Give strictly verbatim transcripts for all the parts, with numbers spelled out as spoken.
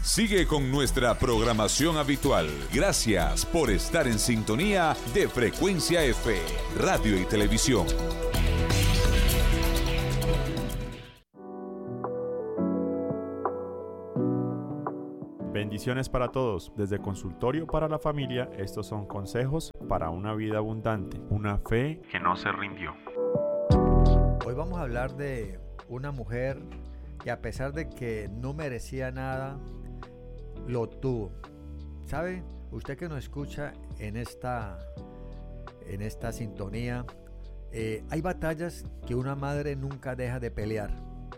Sigue con nuestra programación habitual. Gracias por estar en sintonía de Frecuencia F, Radio y Televisión. Bendiciones para todos. Desde Consultorio para la Familia, estos son consejos para una vida abundante, una fe que no se rindió. Hoy vamos a hablar de una mujer que, a pesar de que no merecía nada, lo tuvo. ¿Sabe? Usted que nos escucha en esta, en esta sintonía, eh, hay batallas que una madre nunca deja de pelear.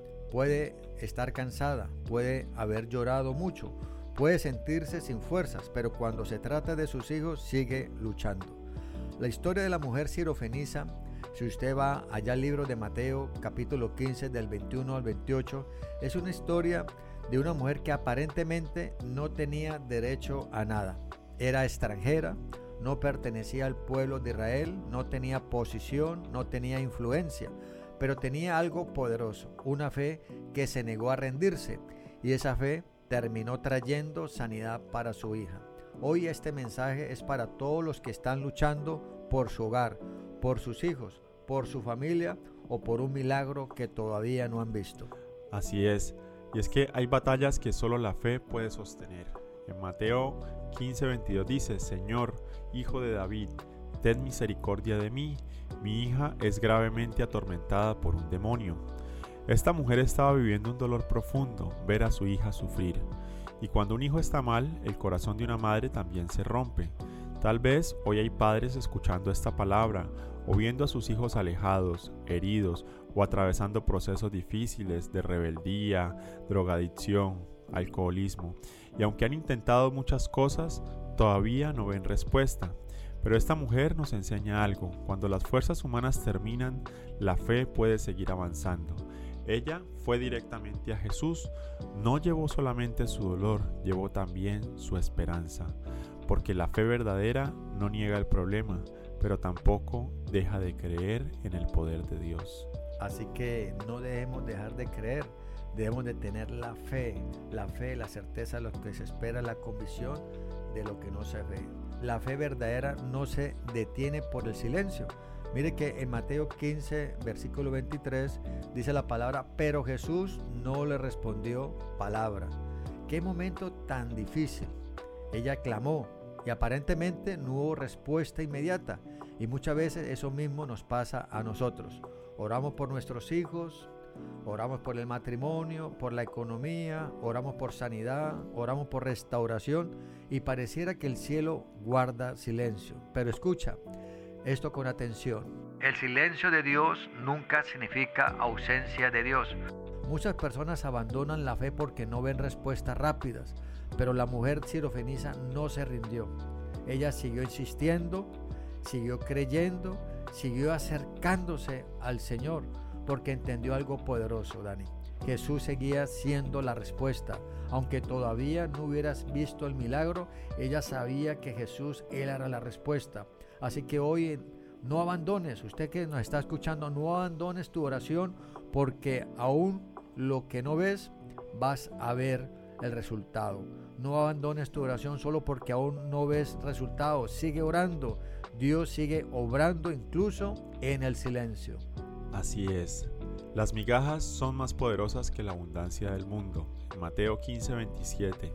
Puede estar cansada, puede haber llorado mucho, puede sentirse sin fuerzas, pero cuando se trata de sus hijos sigue luchando. La historia de la mujer sirofenisa, si usted va allá al libro de Mateo capítulo quince del veintiuno al veintiocho, es una historia de una mujer que aparentemente no tenía derecho a nada. Era extranjera, no pertenecía al pueblo de Israel, no tenía posición, no tenía influencia, pero tenía algo poderoso, una fe que se negó a rendirse, y esa fe terminó trayendo sanidad para su hija. Hoy este mensaje es para todos los que están luchando por su hogar, por sus hijos, por su familia o por un milagro que todavía no han visto. Así es, y es que hay batallas que solo la fe puede sostener. En Mateo quince veintidós dice: Señor, Hijo de David, ten misericordia de mí, mi hija es gravemente atormentada por un demonio. Esta mujer estaba viviendo un dolor profundo, ver a su hija sufrir. Y cuando un hijo está mal, el corazón de una madre también se rompe. Tal vez hoy hay padres escuchando esta palabra, o viendo a sus hijos alejados, heridos, o atravesando procesos difíciles de rebeldía, drogadicción, alcoholismo. Y aunque han intentado muchas cosas, todavía no ven respuesta. Pero esta mujer nos enseña algo: cuando las fuerzas humanas terminan, la fe puede seguir avanzando. Ella fue directamente a Jesús, no llevó solamente su dolor, llevó también su esperanza, porque la fe verdadera no niega el problema, pero tampoco deja de creer en el poder de Dios. Así que no debemos dejar de creer, debemos de tener la fe, la fe, la certeza de lo que se espera, la convicción de lo que no se ve. La fe verdadera no se detiene por el silencio. Mire que en Mateo quince, versículo veintitrés, dice la palabra: pero Jesús no le respondió palabra. Qué momento tan difícil. Ella clamó y aparentemente no hubo respuesta inmediata. Y muchas veces eso mismo nos pasa a nosotros. Oramos por nuestros hijos, oramos por el matrimonio, por la economía, oramos por sanidad, oramos por restauración, y pareciera que el cielo guarda silencio. Pero escucha esto con atención: el silencio de Dios nunca significa ausencia de Dios. Muchas personas abandonan la fe porque no ven respuestas rápidas, pero la mujer sirofenisa no se rindió. Ella siguió insistiendo, siguió creyendo, siguió acercándose al Señor, porque entendió algo poderoso, Dani. Jesús seguía siendo la respuesta. Aunque todavía no hubieras visto el milagro, ella sabía que Jesús era la respuesta. Así que hoy no abandones, usted que nos está escuchando, no abandones tu oración, porque aún lo que no ves, vas a ver el resultado. No abandones tu oración solo porque aún no ves resultados. Sigue orando. Dios sigue obrando incluso en el silencio. Así es. Las migajas son más poderosas que la abundancia del mundo. Mateo quince veintisiete.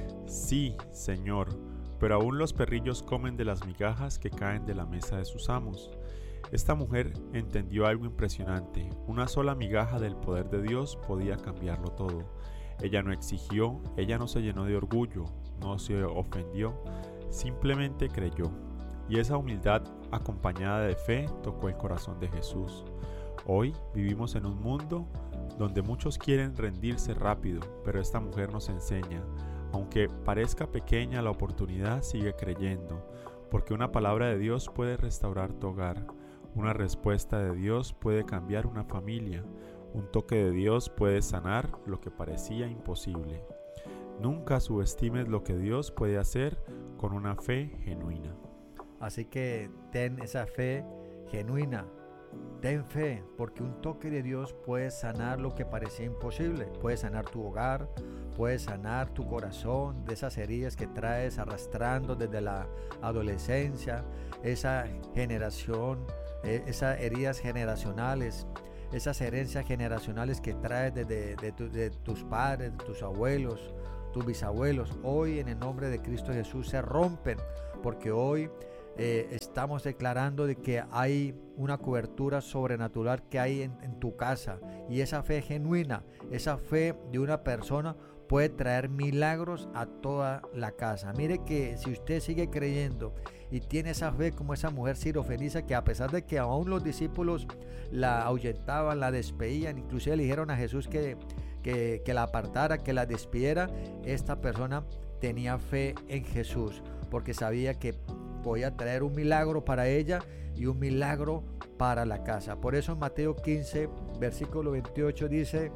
Sí, Señor, pero aún los perrillos comen de las migajas que caen de la mesa de sus amos. Esta mujer entendió algo impresionante. Una sola migaja del poder de Dios podía cambiarlo todo. Ella no exigió, ella no se llenó de orgullo, no se ofendió, simplemente creyó. Y esa humildad, acompañada de fe, tocó el corazón de Jesús. Hoy vivimos en un mundo donde muchos quieren rendirse rápido, pero esta mujer nos enseña: aunque parezca pequeña la oportunidad, sigue creyendo, porque una palabra de Dios puede restaurar tu hogar, una respuesta de Dios puede cambiar una familia, un toque de Dios puede sanar lo que parecía imposible. Nunca subestimes lo que Dios puede hacer con una fe genuina. Así que ten esa fe genuina. Ten fe, porque un toque de Dios puede sanar lo que parecía imposible. Puede sanar tu hogar, puede sanar tu corazón de esas heridas que traes arrastrando desde la adolescencia, esa generación, eh, esas heridas generacionales, esas herencias generacionales que traes desde de, tu, de tus padres, de tus abuelos, tus bisabuelos. Hoy en el nombre de Cristo Jesús se rompen, porque hoy eh, estamos declarando de que hay una cobertura sobrenatural que hay en, en tu casa, y esa fe genuina, esa fe de una persona puede traer milagros a toda la casa. Mire que si usted sigue creyendo y tiene esa fe como esa mujer sirofenicia, que a pesar de que aún los discípulos la ahuyentaban, la despedían, inclusive le dijeron a Jesús que, que, que la apartara, que la despidiera, esta persona tenía fe en Jesús, porque sabía que podía traer un milagro para ella y un milagro para la casa. Por eso en Mateo quince, versículo veintiocho dice: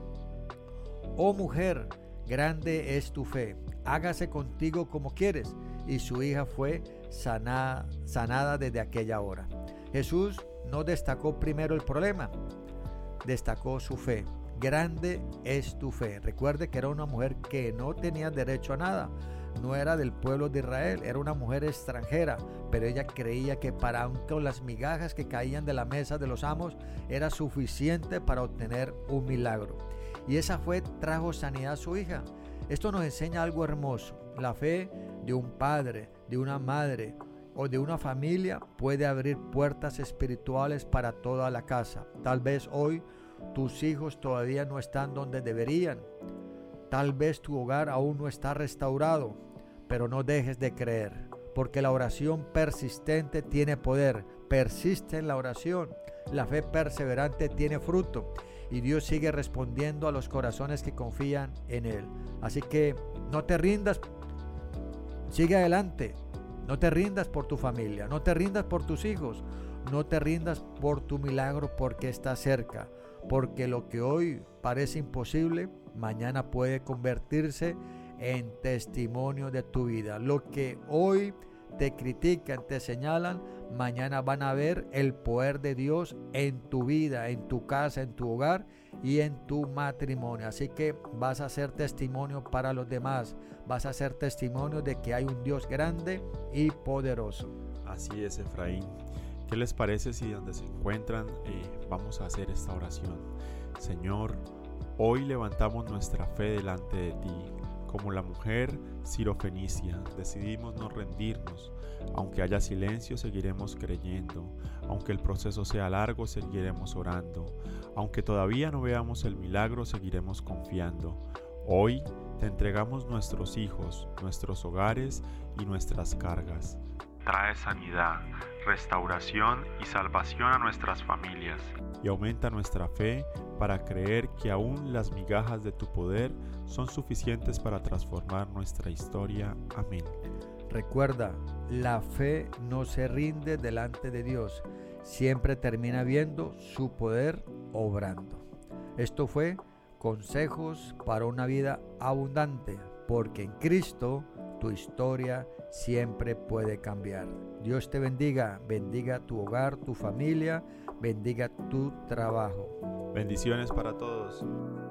oh mujer, grande es tu fe, hágase contigo como quieres. Y su hija fue sanada, sanada desde aquella hora. Jesús no destacó primero el problema, destacó su fe. Grande es tu fe. Recuerde que era una mujer que no tenía derecho a nada, no era del pueblo de Israel, era una mujer extranjera, pero ella creía que para aun con las migajas que caían de la mesa de los amos era suficiente para obtener un milagro. Y esa fe trajo sanidad a su hija. Esto nos enseña algo hermoso. La fe de un padre, de una madre o de una familia puede abrir puertas espirituales para toda la casa. Tal vez hoy tus hijos todavía no están donde deberían. Tal vez tu hogar aún no está restaurado, pero no dejes de creer, porque la oración persistente tiene poder. Persiste en la oración. La fe perseverante tiene fruto, y Dios sigue respondiendo a los corazones que confían en Él. Así que no te rindas, sigue adelante. No te rindas por tu familia, no te rindas por tus hijos, no te rindas por tu milagro, porque está cerca. Porque lo que hoy parece imposible, mañana puede convertirse en testimonio de tu vida. Lo que hoy te critican, te señalan, mañana van a ver el poder de Dios en tu vida, en tu casa, en tu hogar y en tu matrimonio. Así que vas a ser testimonio para los demás, vas a ser testimonio de que hay un Dios grande y poderoso. Así es, Efraín. ¿Qué les parece si donde se encuentran eh, vamos a hacer esta oración? Señor, hoy levantamos nuestra fe delante de ti. Como la mujer sirofenicia, decidimos no rendirnos. Aunque haya silencio, seguiremos creyendo. Aunque el proceso sea largo, seguiremos orando. Aunque todavía no veamos el milagro, seguiremos confiando. Hoy te entregamos nuestros hijos, nuestros hogares y nuestras cargas. Trae sanidad, restauración y salvación a nuestras familias. Y aumenta nuestra fe para creer que aún las migajas de tu poder son suficientes para transformar nuestra historia. Amén. Recuerda, la fe no se rinde delante de Dios, siempre termina viendo su poder obrando. Esto fue Consejos para una vida abundante, porque en Cristo tu historia siempre puede cambiar. Dios te bendiga, bendiga tu hogar, tu familia, bendiga tu trabajo. Bendiciones para todos.